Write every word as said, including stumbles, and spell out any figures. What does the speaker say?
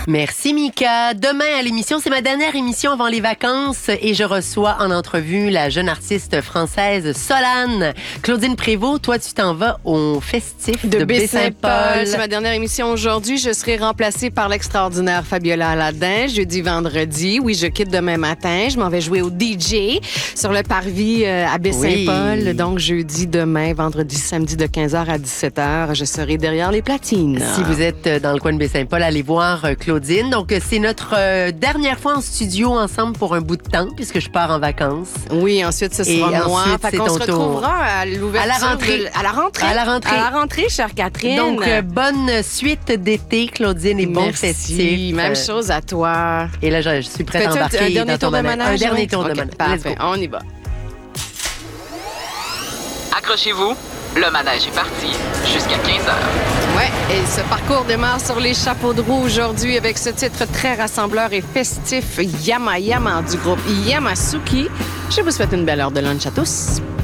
Merci Mika. Demain à l'émission, c'est ma dernière émission avant les vacances et je reçois en entrevue la jeune artiste française Solane. Claudine Prévost, toi tu t'en vas au festif de, de Baie-Saint-Paul. C'est ma dernière émission aujourd'hui. Je serai remplacée par l'extraordinaire Fabiola Aladin jeudi, vendredi. Oui, je quitte demain matin. Je m'en vais jouer au D J sur le parvis euh, à Baie-Saint-Paul. Oui. Donc jeudi, demain, vendredi, samedi de quinze heures à dix-sept heures. Je serai derrière les platines. Si vous êtes dans le coin de Baie-Saint-Paul, allez voir Claudine. Donc, c'est notre euh, dernière fois en studio ensemble pour un bout de temps, puisque je pars en vacances. Oui, ensuite, ce sera Et moi. Ensuite, fait qu'on se retrouvera à l'ouverture. À la rentrée. De, à la rentrée. À la rentrée. À la rentrée, chère Catherine. Donc, euh, bonne suite d'été, Claudine, et bon festif. Même chose à toi. Et là, je, je suis prête à embarquer un dernier dans ton tour de manège. manège. Un dernier tour okay, de manège. Parfait, on y va. Accrochez-vous, le manège est parti jusqu'à quinze heures. Ouais, et ce parcours démarre sur les chapeaux de roue aujourd'hui avec ce titre très rassembleur et festif, Yama Yama du groupe Yamasuki. Je vous souhaite une belle heure de lunch à tous.